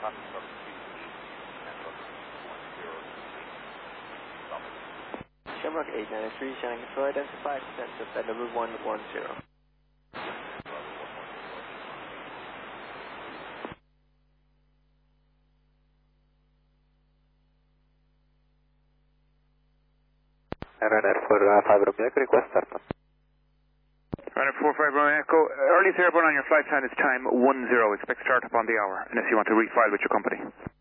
Shamrock 893, Shannon Control, identify descent of bed number 110. Runner for 5 Romeo, request start. Runner 45 Romeo Echo, earliest airborne on your flight plan is time 10. Expect start up on the hour, unless you want to refile with your company.